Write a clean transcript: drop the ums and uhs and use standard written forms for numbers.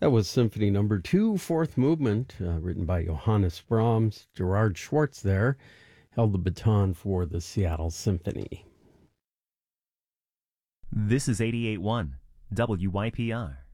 That was Symphony Number 2, Fourth Movement, written by Johannes Brahms. Gerard Schwartz there held the baton for the Seattle Symphony. This is 88.1 WYPR.